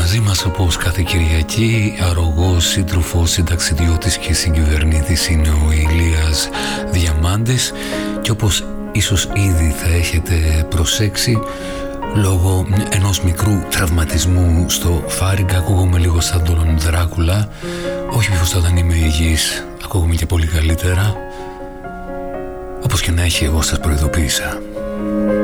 μαζί μας όπως κάθε Κυριακή. Αρρωγός σύντροφος, συνταξιδιώτης και συγκυβερνήτης είναι ο Ηλίας Διαμάντης, και όπως ίσως ήδη θα έχετε προσέξει, λόγω ενός μικρού τραυματισμού στο φάριγγα ακούγομαι λίγο σαν τον Δράκουλα. Όχι πως όταν είμαι υγιής ακούγομαι και πολύ καλύτερα. Όπως και να έχει, εγώ σας προειδοποίησα.